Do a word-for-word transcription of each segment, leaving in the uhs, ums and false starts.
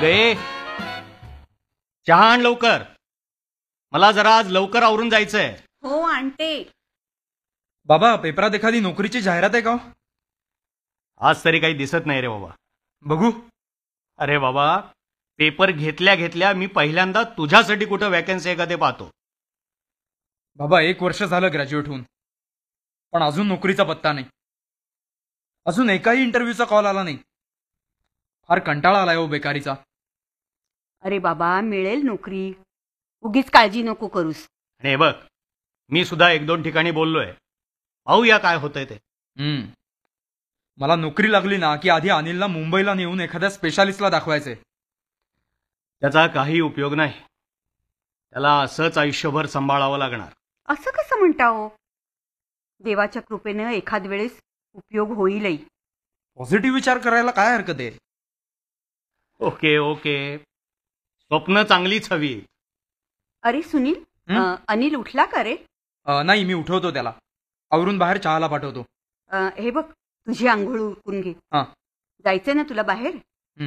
गए, चहा आण लवकर. मला जरा आज लवकर आवरून जायचंय. हो आणते. बाबा, पेपरात एखादी नोकरीची जाहिरात आहे का हो? आज तरी काही दिसत नाही रे बाबा. बघू. अरे बाबा, पेपर घेतल्या घेतल्या मी पहिल्यांदा तुझ्यासाठी कुठं वॅकन्सी आहे का ते पाहतो. बाबा, एक वर्ष झालं ग्रॅज्युएट होऊन, पण अजून नोकरीचा पत्ता नाही. अजून एकाही इंटरव्ह्यूचा कॉल आला नाही. फार कंटाळा आलाय हो बेकारीचा. अरे बाबा, मिळेल नोकरी, उगीच काळजी नको करूस. आणि हे बघ, मी सुद्धा एक दोन ठिकाणी बोललोय. पाहूया काय होतंय ते. हम्म मला नोकरी लागली ना की आधी अनिलला मुंबईला नेऊन एखाद्या स्पेशालिस्टला दाखवायचे. त्याचा काही उपयोग नाही. त्याला असंच आयुष्यभर सांभाळावं लागणार. असं कसं म्हणता हो? देवाच्या कृपेनं एखाद वेळेस उपयोग होईलही. पॉझिटिव्ह विचार करायला काय हरकत आहे? ओके ओके, स्वप्न चांगलीच हवी. अरे सुनील, हं? अनिल उठला का रे? अ, नाही, मी उठवतो त्याला. आवरून बाहेर चहाला पाठवतो. अ, हे बघ, तुझी आंघोळ उरकून घे. हा. जायचंय ना तुला बाहेर? हं.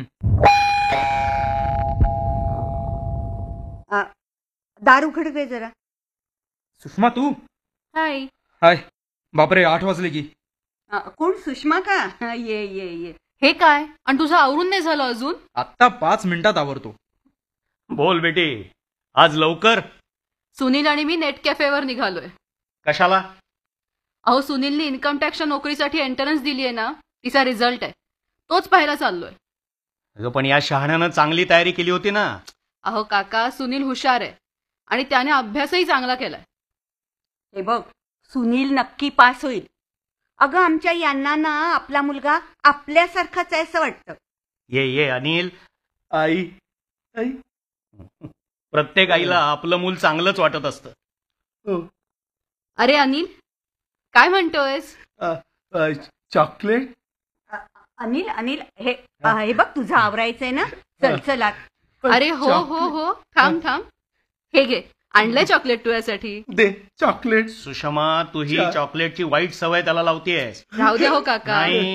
अ, दार उघड दे जरा. सुषमा, तू? हाय. हाय. बापरे, आठ वाजले की. अ, कोण, सुषमा का? हा, ये ये ये. हे काय? आणि तुझं आवरून नाही झालं अजून? आत्ता पाच मिनिटात आवरतो. बोल बेटी, आज लवकर? सुनील आणि मी नेट कॅफेवर निघालोय. कशाला? अहो, सुनीलने इन्कम टॅक्सच्या नोकरीसाठी एंट्रन्स दिली आहे ना, तिचा रिझल्ट आहे, तोच पाहायला चाललोय. अगं, पण या शहाण्यानं चांगली तयारी केली होती ना. अहो काका, सुनील हुशार आहे आणि त्याने अभ्यासही चांगला केलाय. हे बघ, सुनील नक्की पास होईल. अगं, आमच्या यांना ना आपला मुलगा आपल्यासारखाच आहे असं वाटतं. ये ये अनिल. आई आई प्रत्येक आईला आपलं मूल चांगलंच वाटत असतं. अरे अनिल, काय म्हणतोयस? चॉकलेट. अनिल अनिल हे हे बघ, तुझं आवरायचंय ना. चल चल आत. अरे हो हो हो, थांब थांब. हे घे, आणलंय चॉकलेट तुझ्यासाठी. दे चॉकलेट. सुषमा, तू ही चॉकलेटची वाईट सवय त्याला लावतीयस. राहू दे हो काका. नाही.